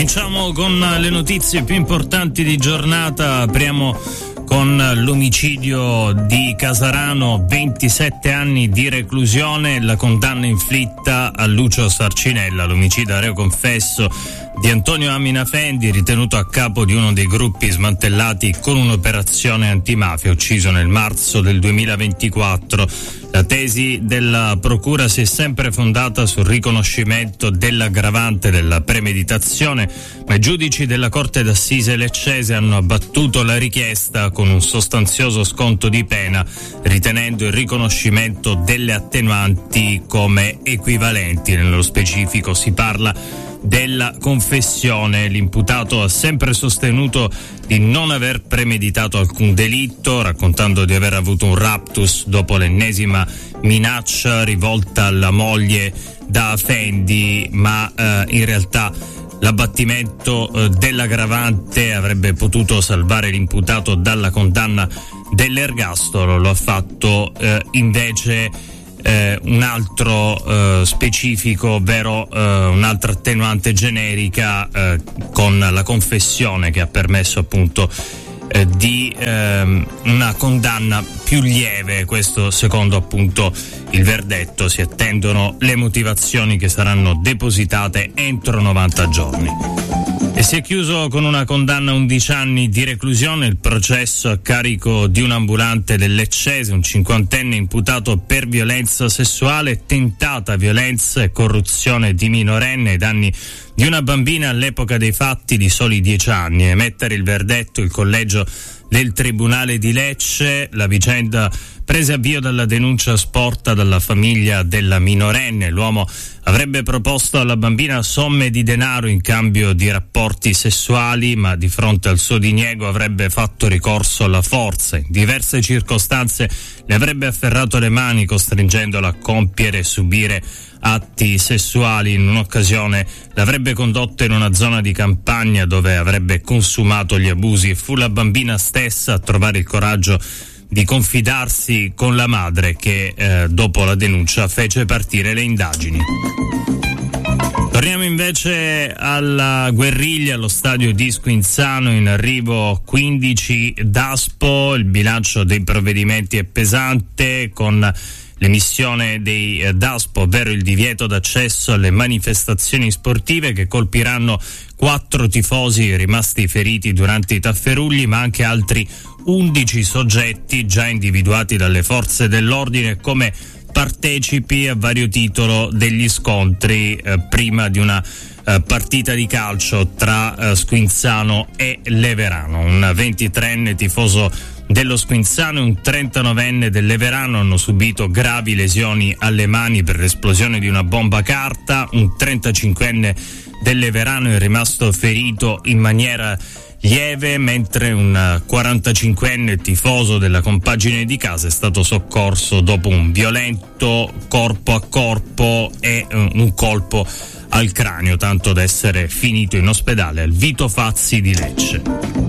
Cominciamo con le notizie più importanti di giornata. Apriamo con l'omicidio di Casarano, 27 anni di reclusione, la condanna inflitta a Lucio Sarcinella, l'omicidio reo confesso di Antonio Amina Fendi, ritenuto a capo di uno dei gruppi smantellati con un'operazione antimafia, ucciso nel marzo del 2024. La tesi della procura si è sempre fondata sul riconoscimento dell'aggravante della premeditazione, ma i giudici della Corte d'Assise leccese hanno abbattuto la richiesta con un sostanzioso sconto di pena, ritenendo il riconoscimento delle attenuanti come equivalenti. Nello specifico si parla della confessione. L'imputato ha sempre sostenuto di non aver premeditato alcun delitto, raccontando di aver avuto un raptus dopo l'ennesima minaccia rivolta alla moglie da Fendi, ma in realtà l'abbattimento dell'aggravante avrebbe potuto salvare l'imputato dalla condanna dell'ergastolo. Lo ha fatto invece un altro specifico, ovvero un'altra attenuante generica con la confessione, che ha permesso appunto di una condanna più lieve. Questo secondo appunto il verdetto. Si attendono le motivazioni che saranno depositate entro 90 giorni. E si è chiuso con una condanna a 11 anni di reclusione il processo a carico di un ambulante del Leccese, un 50enne imputato per violenza sessuale, tentata violenza e corruzione di minorenne ai danni di una bambina all'epoca dei fatti di soli 10 anni. A emettere il verdetto il collegio del Tribunale di Lecce. La vicenda prese avvio dalla denuncia sporta dalla famiglia della minorenne. L'uomo avrebbe proposto alla bambina somme di denaro in cambio di rapporti sessuali, ma di fronte al suo diniego avrebbe fatto ricorso alla forza. In diverse circostanze le avrebbe afferrato le mani, costringendola a compiere e subire atti sessuali. In un'occasione l'avrebbe condotta in una zona di campagna dove avrebbe consumato gli abusi, e fu la bambina stessa a trovare il coraggio di confidarsi con la madre che dopo la denuncia fece partire le indagini. Torniamo invece alla guerriglia, allo stadio di Squinzano, in arrivo 15 DASPO. Il bilancio dei provvedimenti è pesante, con l'emissione dei DASPO, ovvero il divieto d'accesso alle manifestazioni sportive, che colpiranno 4 tifosi rimasti feriti durante i tafferugli, ma anche altri 11 soggetti già individuati dalle forze dell'ordine come partecipi a vario titolo degli scontri prima di una partita di calcio tra Squinzano e Leverano. Un 23enne tifoso dello Squinzano e un 39enne del Leverano hanno subito gravi lesioni alle mani per l'esplosione di una bomba carta. Un 35enne del Leverano è rimasto ferito in maniera lieve, mentre un 45enne tifoso della compagine di casa è stato soccorso dopo un violento corpo a corpo e un colpo al cranio, tanto da essere finito in ospedale al Vito Fazzi di Lecce.